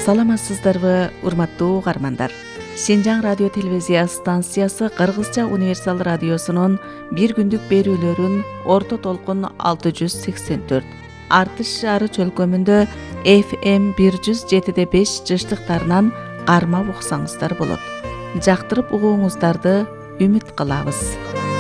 Саламатсыздарбы, урматтуу угармандар. Шинжаң радио телевизия станциясы Кыргызча универсал радиосунун бир күндүк берүүлөрүн орто толкун 684, Артыш шаары чөлкөмүндө FM 107.5 жыштыктарынан кармап уксаңыздар болот. Жактырып угууңуздарды үмүт кылабыз.